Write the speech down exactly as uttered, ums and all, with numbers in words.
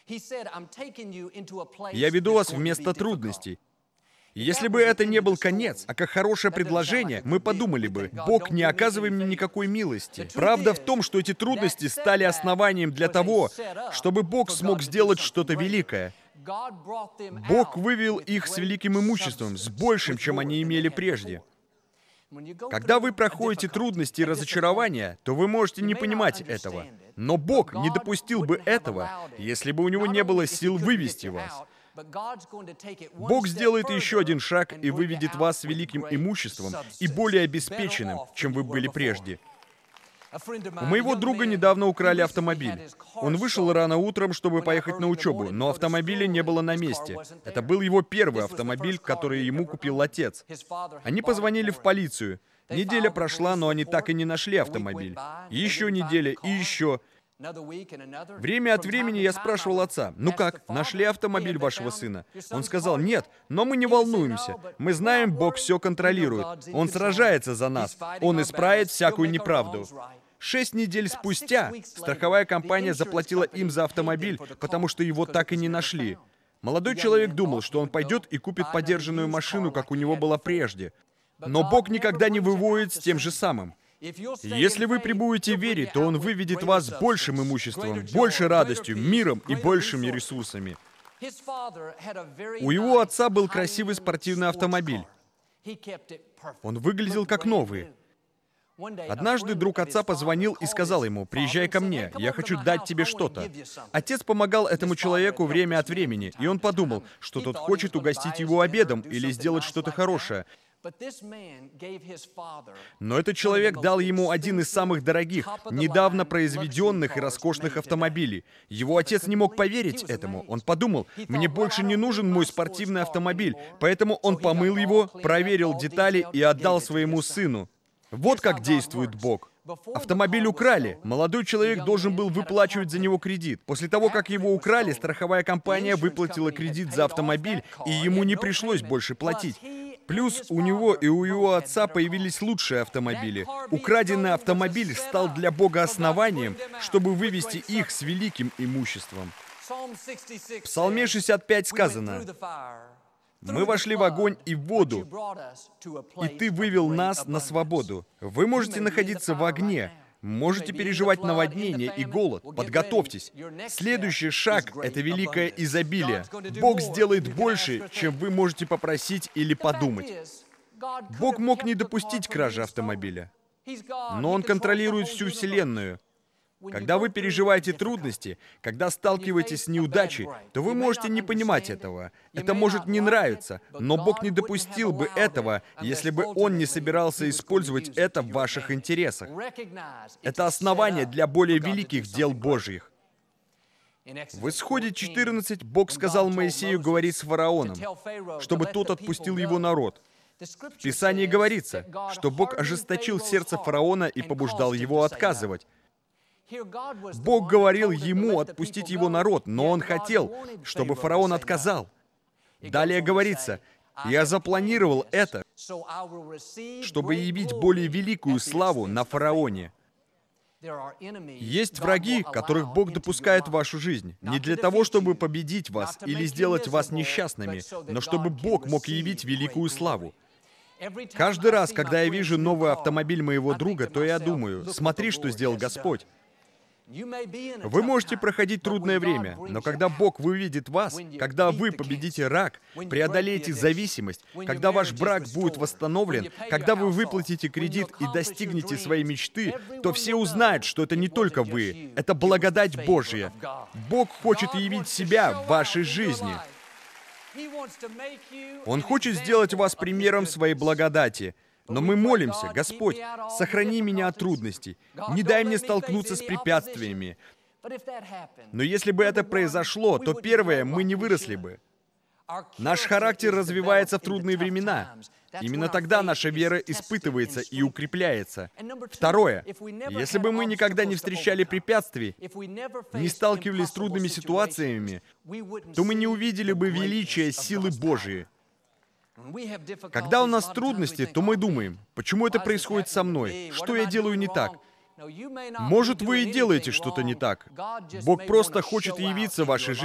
Я веду вас в место трудностей. И если бы это не был конец, а как хорошее предложение, мы подумали бы: Бог, не оказывай мне никакой милости. Правда в том, что эти трудности стали основанием для того, чтобы Бог смог сделать что-то великое. Бог вывел их с великим имуществом, с большим, чем они имели прежде. Когда вы проходите трудности и разочарования, то вы можете не понимать этого. Но Бог не допустил бы этого, если бы у Него не было сил вывести вас. Бог сделает еще один шаг и выведет вас с великим имуществом и более обеспеченным, чем вы были прежде. У моего друга недавно украли автомобиль. Он вышел рано утром, чтобы поехать на учебу, но автомобиля не было на месте. Это был его первый автомобиль, который ему купил отец. Они позвонили в полицию. Неделя прошла, но они так и не нашли автомобиль. И еще неделя, и еще. Время от времени я спрашивал отца: «Ну как, нашли автомобиль вашего сына?» Он сказал: «Нет, но мы не волнуемся. Мы знаем, Бог все контролирует. Он сражается за нас. Он исправит всякую неправду». Шесть недель спустя страховая компания заплатила им за автомобиль, потому что его так и не нашли. Молодой человек думал, что он пойдет и купит подержанную машину, как у него была прежде. Но Бог никогда не выводит с тем же самым. Если вы пребудете в вере, то Он выведет вас с большим имуществом, большей радостью, миром и большими ресурсами. У его отца был красивый спортивный автомобиль. Он выглядел как новый. Однажды друг отца позвонил и сказал ему: «Приезжай ко мне, я хочу дать тебе что-то». Отец помогал этому человеку время от времени, и он подумал, что тот хочет угостить его обедом или сделать что-то хорошее. Но этот человек дал ему один из самых дорогих, недавно произведенных и роскошных автомобилей. Его отец не мог поверить этому. Он подумал: «Мне больше не нужен мой спортивный автомобиль», поэтому он помыл его, проверил детали и отдал своему сыну. Вот как действует Бог. Автомобиль украли. Молодой человек должен был выплачивать за него кредит. После того, как его украли, страховая компания выплатила кредит за автомобиль, и ему не пришлось больше платить. Плюс у него и у его отца появились лучшие автомобили. Украденный автомобиль стал для Бога основанием, чтобы вывести их с великим имуществом. В Псалме шестьдесят пять сказано: «Мы вошли в огонь и в воду, и Ты вывел нас на свободу». Вы можете находиться в огне, можете переживать наводнение и голод. Подготовьтесь. Следующий шаг — это великое изобилие. Бог сделает больше, чем вы можете попросить или подумать. Бог мог не допустить кражи автомобиля, но Он контролирует всю Вселенную. Когда вы переживаете трудности, когда сталкиваетесь с неудачей, то вы можете не понимать этого. Это может не нравиться, но Бог не допустил бы этого, если бы Он не собирался использовать это в ваших интересах. Это основание для более великих дел Божьих. В Исходе четырнадцать Бог сказал Моисею говорить с фараоном, чтобы тот отпустил его народ. В Писании говорится, что Бог ожесточил сердце фараона и побуждал его отказывать. Бог говорил ему отпустить его народ, но он хотел, чтобы фараон отказал. Далее говорится: «Я запланировал это, чтобы явить более великую славу на фараоне». Есть враги, которых Бог допускает в вашу жизнь, не для того, чтобы победить вас или сделать вас несчастными, но чтобы Бог мог явить великую славу. Каждый раз, когда я вижу новый автомобиль моего друга, то я думаю: смотри, что сделал Господь. Вы можете проходить трудное время, но когда Бог выведет вас, когда вы победите рак, преодолеете зависимость, когда ваш брак будет восстановлен, когда вы выплатите кредит и достигнете своей мечты, то все узнают, что это не только вы, это благодать Божья. Бог хочет явить себя в вашей жизни. Он хочет сделать вас примером своей благодати. Но мы молимся: «Господь, сохрани меня от трудностей, не дай мне столкнуться с препятствиями». Но если бы это произошло, то первое, мы не выросли бы. Наш характер развивается в трудные времена. Именно тогда наша вера испытывается и укрепляется. Второе, если бы мы никогда не встречали препятствий, не сталкивались с трудными ситуациями, то мы не увидели бы величия силы Божией. Когда у нас трудности, то мы думаем: почему это происходит со мной? Что я делаю не так? Может, вы и делаете что-то не так. Бог просто хочет явиться в вашей жизни.